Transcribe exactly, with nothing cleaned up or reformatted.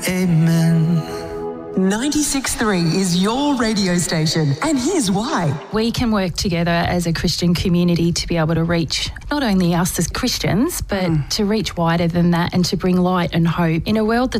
amen. ninety-six point three is your radio station, and here's why. We can work together as a Christian community to be able to reach not only us as Christians, but mm. to reach wider than that and to bring light and hope in a world that's